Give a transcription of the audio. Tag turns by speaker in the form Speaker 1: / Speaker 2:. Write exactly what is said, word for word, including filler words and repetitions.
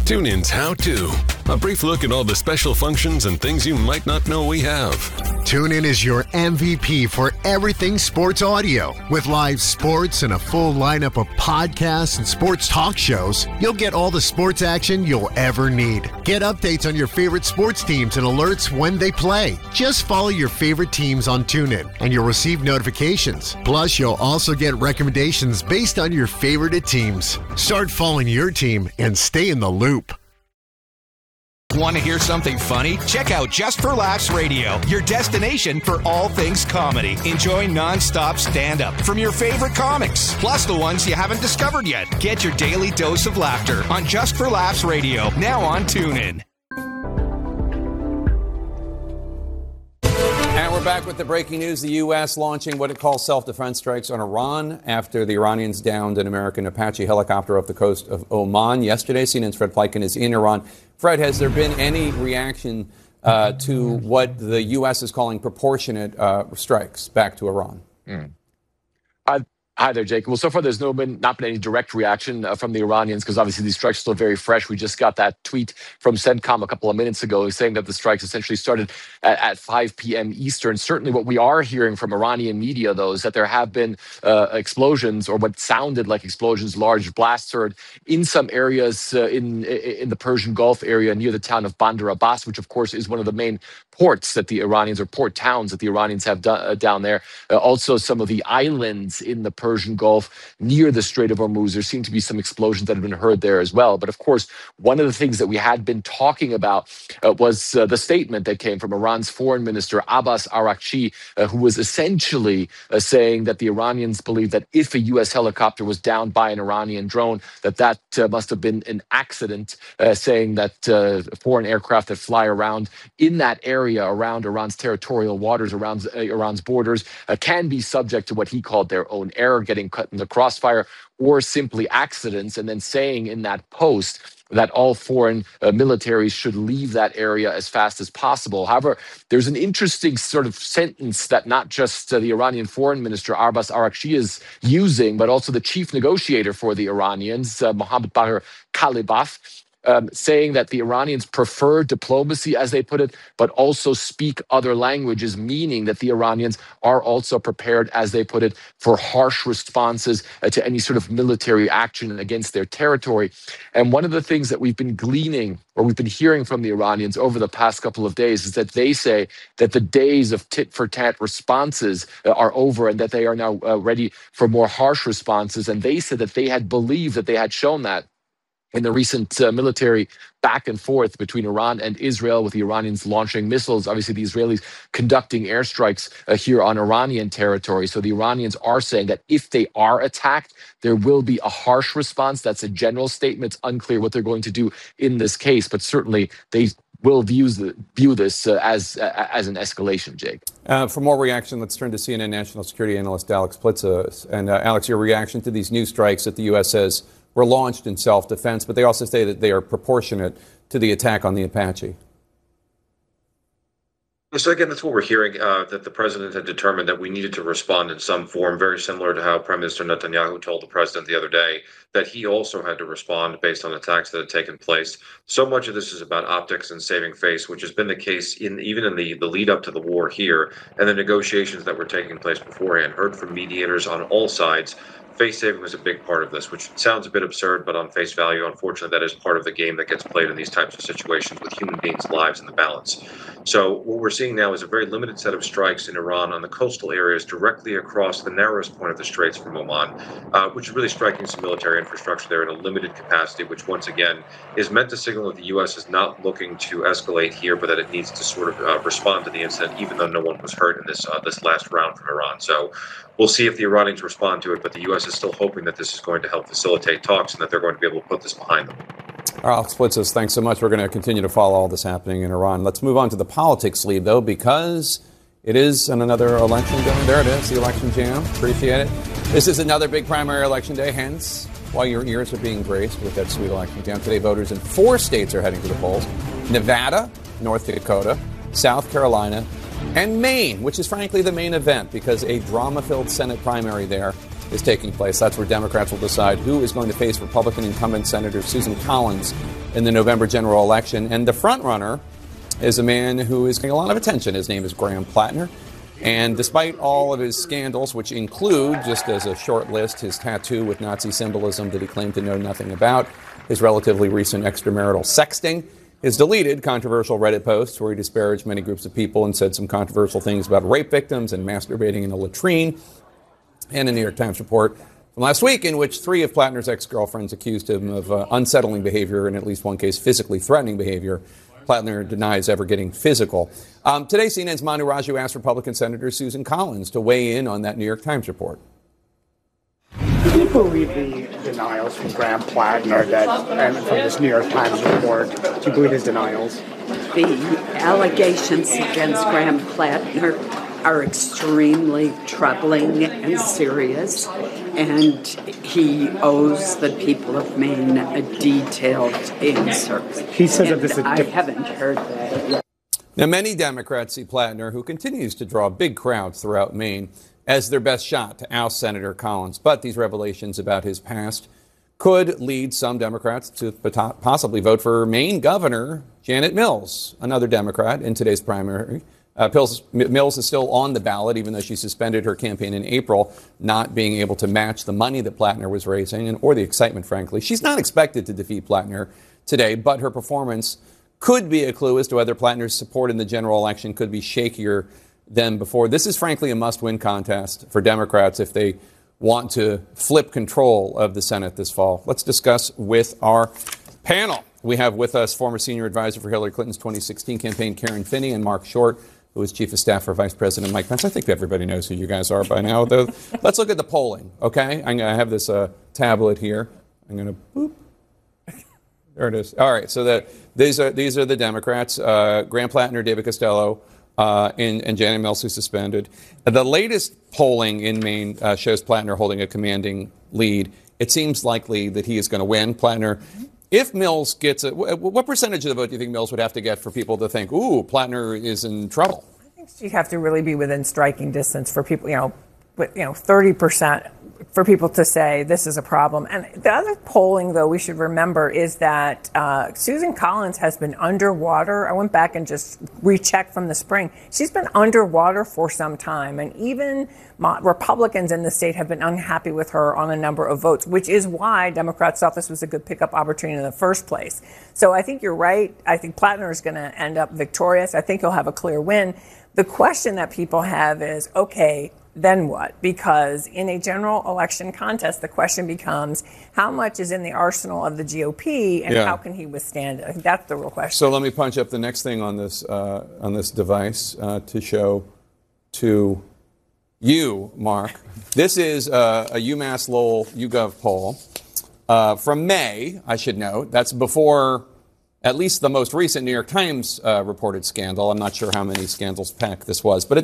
Speaker 1: TuneIn's How To. A brief look at all the special functions and things you might not know we have.
Speaker 2: TuneIn is your M V P for everything sports audio. With live sports and a full lineup of podcasts and sports talk shows, you'll get all the sports action you'll ever need. Get updates on your favorite sports teams and alerts when they play. Just follow your favorite teams on TuneIn and you'll receive notifications. Plus, you'll also get recommendations based on your favorite teams. Start following your team and stay in the loop.
Speaker 3: Want to hear something funny? Check out Just for Laughs Radio, your destination for all things comedy. Enjoy non-stop stand-up from your favorite comics, plus the ones you haven't discovered yet. Get your daily dose of laughter on Just for Laughs Radio, now on TuneIn.
Speaker 4: And we're back with the breaking news. The U S launching what it calls self-defense strikes on Iran after the Iranians downed an American Apache helicopter off the coast of Oman yesterday. C N N's Fred Pleitgen is in Iran. Fred, has there been any reaction uh, to what the U S is calling proportionate uh, strikes back to Iran?
Speaker 5: Mm. I've Hi there, Jake. Well, so far there's no been not been any direct reaction uh, from the Iranians because obviously these strikes are still very fresh. We just got that tweet from CENTCOM a couple of minutes ago saying that the strikes essentially started at, at five p.m. Eastern. Certainly what we are hearing from Iranian media, though, is that there have been uh, explosions or what sounded like explosions, large blasts heard in some areas uh, in in the Persian Gulf area near the town of Bandar Abbas, which of course is one of the main ports that the Iranians or port towns that the Iranians have do, uh, down there. Uh, also some of the islands in the Persian Gulf near the Strait of Hormuz. There seem to be some explosions that have been heard there as well. But of course, one of the things that we had been talking about uh, was uh, the statement that came from Iran's foreign minister, Abbas Araghchi, uh, who was essentially uh, saying that the Iranians believe that if a U S helicopter was downed by an Iranian drone, that that uh, must have been an accident, uh, saying that uh, foreign aircraft that fly around in that area around Iran's territorial waters, around uh, Iran's borders, uh, can be subject to what he called their own error, getting cut in the crossfire, or simply accidents, and then saying in that post that all foreign uh, militaries should leave that area as fast as possible. However, there's an interesting sort of sentence that not just uh, the Iranian foreign minister, Abbas Araghchi, is using, but also the chief negotiator for the Iranians, uh, Mohammad Bagher Kalibaf, Um, saying that the Iranians prefer diplomacy, as they put it, but also speak other languages, meaning that the Iranians are also prepared, as they put it, for harsh responses uh, to any sort of military action against their territory. And one of the things that we've been gleaning, or we've been hearing from the Iranians over the past couple of days, is that they say that the days of tit-for-tat responses uh, are over and that they are now uh, ready for more harsh responses. And they said that they had believed that they had shown that in the recent uh, military back and forth between Iran and Israel, with the Iranians launching missiles, obviously the Israelis conducting airstrikes uh, here on Iranian territory. So the Iranians are saying that if they are attacked, there will be a harsh response. That's a general statement. It's unclear what they're going to do in this case, but certainly they will view, the, view this uh, as uh, as an escalation, Jake.
Speaker 4: Uh, for more reaction, let's turn to C N N national security analyst Alex Plitza. And uh, Alex, your reaction to these new strikes that the U S says were launched in self-defense, but they also say that they are proportionate to the attack on the Apache.
Speaker 6: So again, that's what we're hearing, uh, that the president had determined that we needed to respond in some form, very similar to how Prime Minister Netanyahu told the president the other day that he also had to respond based on attacks that had taken place. So much of this is about optics and saving face, which has been the case in even in the, the lead up to the war here and the negotiations that were taking place beforehand. Heard from mediators on all sides. Face saving was a big part of this, which sounds a bit absurd, but on face value, unfortunately, that is part of the game that gets played in these types of situations with human beings' lives in the balance. So what we're seeing now is a very limited set of strikes in Iran on the coastal areas directly across the narrowest point of the straits from Oman, uh, which is really striking some military infrastructure there in a limited capacity, which once again is meant to signal that the U S is not looking to escalate here, but that it needs to sort of uh, respond to the incident, even though no one was hurt in this uh, this last round from Iran. So we'll see if the Iranians respond to it, but the U S is still hoping that this is going to help facilitate talks and that they're going to be able to put this behind them.
Speaker 4: Alex Plitzis, thanks so much. We're going to continue to follow all this happening in Iran. Let's move on to the politics lead, though, because it is on another election day. There it is, the election jam. Appreciate it. This is another big primary election day, hence why your ears are being graced with that sweet election jam. Today, voters in four states are heading to the polls: Nevada, North Dakota, South Carolina, and Maine, which is frankly the main event because a drama-filled Senate primary there is taking place. That's where Democrats will decide who is going to face Republican incumbent Senator Susan Collins in the November general election. And the front runner is a man who is getting a lot of attention. His name is Graham Plattner. And despite all of his scandals, which include, just as a short list, his tattoo with Nazi symbolism that he claimed to know nothing about, his relatively recent extramarital sexting, his deleted controversial Reddit posts where he disparaged many groups of people and said some controversial things about rape victims and masturbating in a latrine, and a New York Times report from last week in which three of Plattner's ex-girlfriends accused him of uh, unsettling behavior, and in at least one case physically threatening behavior. Plattner denies ever getting physical. Um, today, C N N's Manu Raju asked Republican Senator Susan Collins to weigh in on that New York Times report.
Speaker 7: Do you believe the denials from Graham Plattner that, and from this New York Times report? Do you believe his denials?
Speaker 8: The allegations against Graham Plattner are extremely troubling and serious, and he owes the people of Maine a detailed answer.
Speaker 7: He says that this is
Speaker 8: I haven't heard that yet.
Speaker 4: Now, many Democrats see Plattner, who continues to draw big crowds throughout Maine, as their best shot to oust Senator Collins. But these revelations about his past could lead some Democrats to possibly vote for Maine Governor Janet Mills, another Democrat in today's primary. Uh, Mills is still on the ballot, even though she suspended her campaign in April, not being able to match the money that Plattner was raising, and or the excitement, frankly. She's not expected to defeat Plattner today, but her performance could be a clue as to whether Plattner's support in the general election could be shakier than before. This is, frankly, a must-win contest for Democrats if they want to flip control of the Senate this fall. Let's discuss with our panel. We have with us former senior advisor for Hillary Clinton's twenty sixteen campaign, Karen Finney, and Mark Short, who is chief of staff for Vice President Mike Pence. I think everybody knows who you guys are by now. Though. Let's look at the polling, okay? I'm going to have this uh, tablet here. I'm going to boop. There it is. All right, so that these are these are the Democrats: uh, Graham Plattner, David Costello, uh, and, and Janet Mills, who suspended. The latest polling in Maine uh, shows Plattner holding a commanding lead. It seems likely that he is going to win. Plattner, if Mills gets a, what percentage of the vote do you think Mills would have to get for people to think, ooh, Plattner is in trouble?
Speaker 9: I think she'd have to really be within striking distance for people, you know, but, you know, thirty percent for people to say this is a problem. And the other polling, though, we should remember is that uh, Susan Collins has been underwater. I went back and just rechecked from the spring. She's been underwater for some time. And even mo- Republicans in the state have been unhappy with her on a number of votes, which is why Democrats thought this was a good pickup opportunity in the first place. So I think you're right. I think Plattner is going to end up victorious. I think he'll have a clear win. The question that people have is, okay, then what? Because in a general election contest, the question becomes how much is in the arsenal of the G O P, and yeah. how can he withstand it? I think that's the real question.
Speaker 4: So let me punch up the next thing on this uh, on this device uh, to show to you, Mark. This is uh, a UMass Lowell YouGov poll uh, from May. I should note that's before at least the most recent New York Times uh, reported scandal. I'm not sure how many scandals packed this was, but it